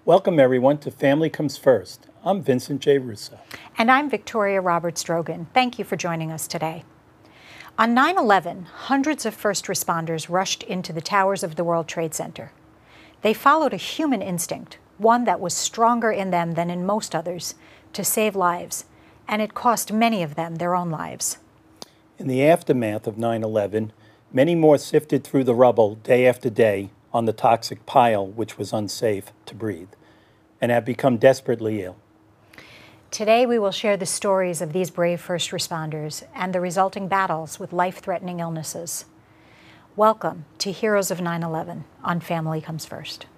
Welcome, everyone, to Family Comes First. I'm Vincent J. Russo. And I'm Victoria Roberts-Drogan. Thank you for joining us today. On 9/11, hundreds of first responders rushed into the towers of the World Trade Center. They followed a human instinct, one that was stronger in them than in most others, to save lives, and it cost many of them their own lives. In the aftermath of 9/11, many more sifted through the rubble day after day on the toxic pile which was unsafe to breathe, and have become desperately ill. Today we will share the stories of these brave first responders and the resulting battles with life-threatening illnesses. Welcome to Heroes of 9/11 on Family Comes First.